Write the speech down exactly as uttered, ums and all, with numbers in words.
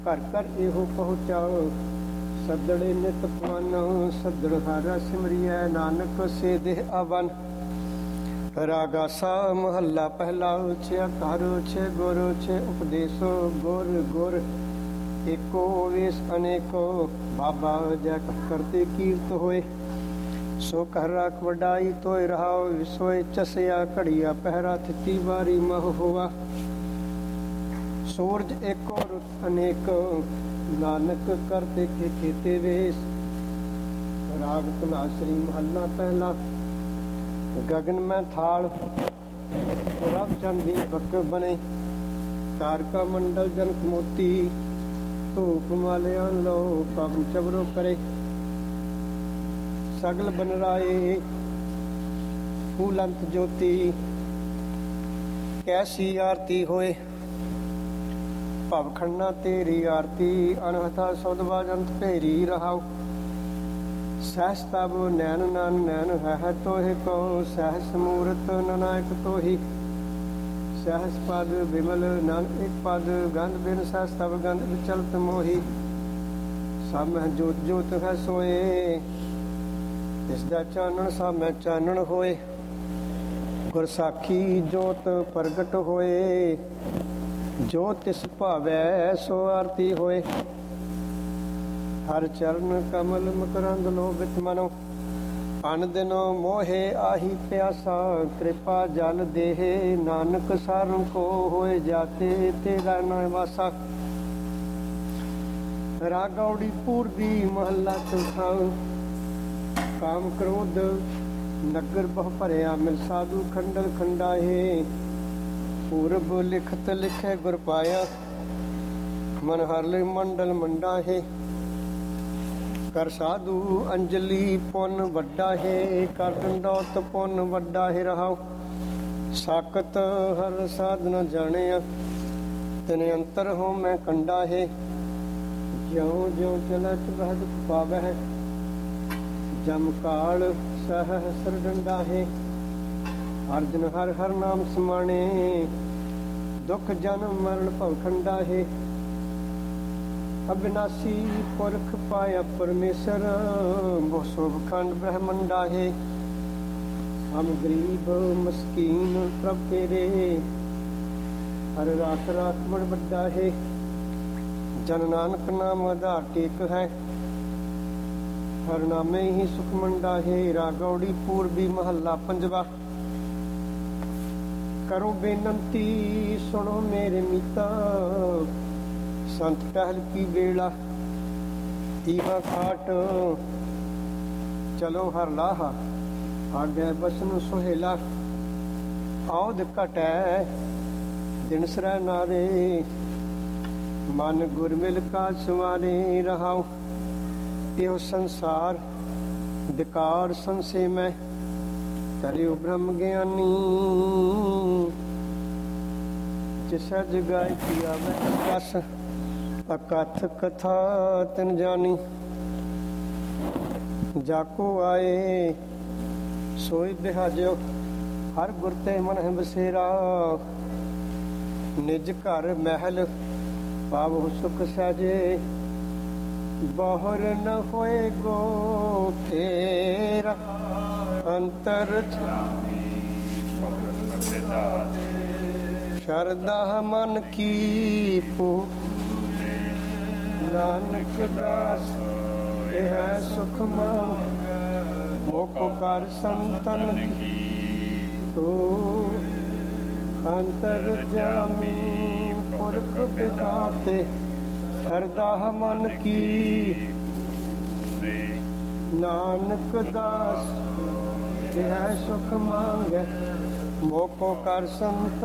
ਘਰ ਘਰ ਇਹੋ ਪਹੁੰਚਾਓ, ਸੱਦੜੇ ਨਿਤ ਪਵਨ, ਸੱਦੜ ਹਰ ਸਿਮਰਿਐ ਨਾਨਕ ਸੇ ਦੇਹ ਆਵਨ। ਰਾਗਾ ਸਾ ਮਹੱਲਾ ਪਹਿਲਾ, ਛਿਆ ਘਰ ਛੇ ਗੁਰ ਛੇ ਉਪਦੇਸੋ, ਗੁਰ ਗੁਰ ਏਕੋ ਵੇਸ ਅਨੇਕੋ, ਬਾਬਾ ਜੈ ਕਰਤੇ ਕੀਰਤ ਹੋਏ। ਸੋ ਘਰ ਰਾਖ ਵਡਾਈ ਤੋਇ ਰਹਾਓ, ਵਿਸੋਏ ਚਸਿਆ ਘੜੀਆ ਪਹਿਰਾ, ਥਿਤੀ ਵਾਰੀ ਮਹ ਹੋਆ। ਸੂਰਜ ਏਕੋ ਰੁੱਤ ਅਨੇਕ, ਨਾਨਕ ਕਰਤੇ ਕੇ ਖੇਤੇ ਵੇਸ। ਰਾਗ ਧਨਾਸਰੀ ਮਹੱਲਾ ਪਹਿਲਾ। ਗगन में थाल रब चंदी बक बने, तारका मंडल जनक मोती, धूप माल्या लो पवन चबरो करे। सगल बनराए फूलंत ज्योति, कैसी आरती होए। भवखंडा तेरी आरती, अनहथा सौदबाजंत भेरी रहाओ। सहस तब नैन नन नैन है तोहि को, सहस मूरत ननायक तोहि। सहस पद विमल नन एक पद, गंध बिन सहस तब गंध विचलत मोहि। सब मैं जोत जोत है सोए, तिसदा चानन सब मैं चानन होए। गुर साखी जोत प्रगट होए, जो तिस भावै सो आरती होए। हर चरण कमल मकरंद लोभित मनो, अन दिनो मोहे आही प्यासा। कृपा जल देहे नानक सारों को, होए जाते तेरा न वासा। रागौड़ी पूर्वी महला चौथा, काम क्रोध नगर बहु भरिया, मिल साधु खंडल खंडाहे। पूरब लिखत लिखे गुर पाया, मन हर मंडल मंडाहे। कर साधु अंजलि पुन वड्डा है, कर दंडौत पुन वड्डा है रहाओ। साकत हर साधना जाने, तेने अंतर हो मैं कंडा है। ज्यों ज्यों चलत बहद पावै, जम काल सहस्र डंडा है। अर्जन हर हर नाम समाने, दुख जन्म मरण भवखंडा है। अविनाशी पुरख पाया परमेश्वर, वो शोभ खंड ब्रह्मंडा है। हम गरीब मस्कीन प्रभ तेरे, हर राख राख बड़ बड्डा है। जन नानक नाम आधार टेक है, हर नामे ही सुख मंडा है। रागौड़ी पूर्वी महला पंजवा। करो बेनंती सुनो मेरे मीता, संत टहल की बेला। तीवा खाट चलो हर लाहा, आगे बसन सुहेला। औद घटै दिन सरै नारे, मन गुर मिल का सवारे रहाओ। यो संसार विकार संशय में, करियो ब्रह्म ज्ञानी। जिसै जगाए किया मैं कस, अकथ कथा तिन जानी। जाको आए सोई बिहाजो, हर गुर ते मन है बसेरा। निज घर महल पावो सुख सहजे, बाहर न होए गो फेरा। अंतर शरदा मन की पू, नानक दास यह सुख मांग। मोको कर संतन की तो, अंतर जामी पुरख बिधाते। हरदा मन की नानक दास यह सुख मांग, मोको कर संतन